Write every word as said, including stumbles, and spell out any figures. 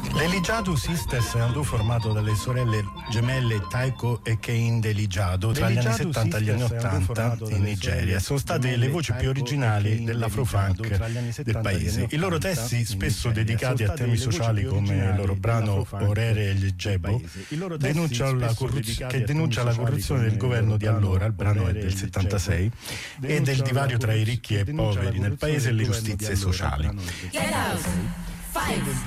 L'Elijado Sisters è un duo formato dalle sorelle gemelle Taiko e Kein Delijado tra gli anni settanta e gli anni ottanta in Nigeria. Sono state le voci più originali dell'afrofunk del paese. I loro testi, spesso dedicati a temi sociali come il loro brano Orere e gli Jebo, denunciano la corruz- che denuncia la corruzione del governo di allora, il brano è del settantasei, e del divario tra i ricchi e i poveri nel paese e le giustizie sociali. Get out. Five.